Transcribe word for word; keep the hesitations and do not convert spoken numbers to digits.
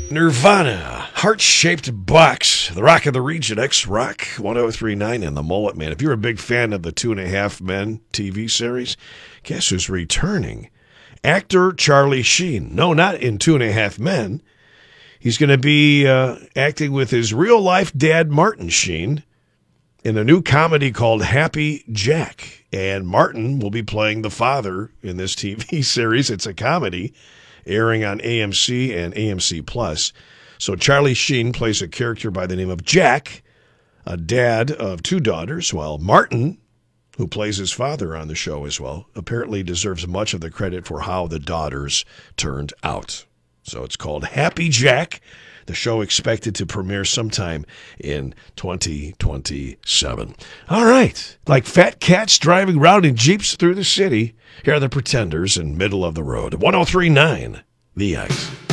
Nirvana, Heart-Shaped Box, the Rock of the Region, X-Rock, one oh three point nine, and the Mullet Man. If you're a big fan of the Two and a Half Men T V series, guess who's returning? Actor Charlie Sheen. No, not in Two and a Half Men. He's going to be uh, acting with his real-life dad, Martin Sheen, in a new comedy called Happy Jack. And Martin will be playing the father in this T V series. It's a comedy airing on A M C and A M C Plus. So Charlie Sheen plays a character by the name of Jack, a dad of two daughters, while Martin, who plays his father on the show as well, apparently deserves much of the credit for how the daughters turned out. So it's called Happy Jack. The show expected to premiere sometime in twenty twenty-seven. All right. Like fat cats driving around in Jeeps through the city, here are the Pretenders in Middle of the Road. one oh three point nine, The X.